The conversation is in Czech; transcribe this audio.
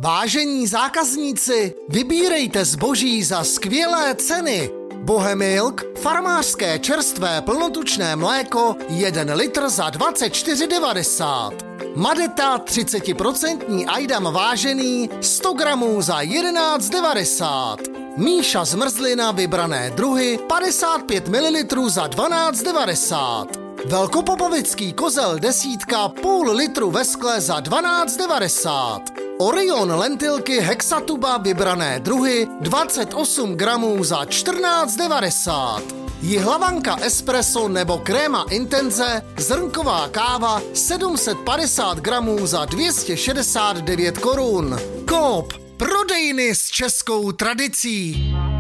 Vážení zákazníci, vybírejte zboží za skvělé ceny. Bohemilk, farmářské čerstvé plnotučné mléko, 1 litr za 24,90. Madeta 30% Ajdam vážený, 100 gramů za 11,90. Míša zmrzlina vybrané druhy, 55 ml za 12,90. Velkopopovický kozel desítka, půl litru ve skle za 12,90. Orion lentilky Hexatuba vybrané druhy, 28 gramů za 14,90. Jihlavanka espresso nebo kréma intenze, zrnková káva 750 gramů za 269 korun. Coop, prodejny s českou tradicí.